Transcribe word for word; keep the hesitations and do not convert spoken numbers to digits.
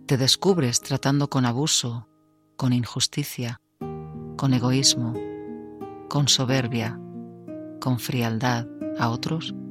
Te descubres tratando con abuso, con injusticia, con egoísmo, con soberbia, con frialdad a otros